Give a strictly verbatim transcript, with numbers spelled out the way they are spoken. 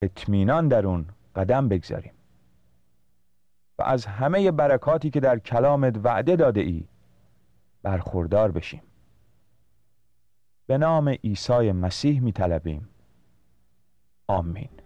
اطمینان در اون قدم بگذاریم و از همه برکاتی که در کلامت وعده داده ای برخوردار بشیم. به نام عیسی مسیح می طلبیم. آمین.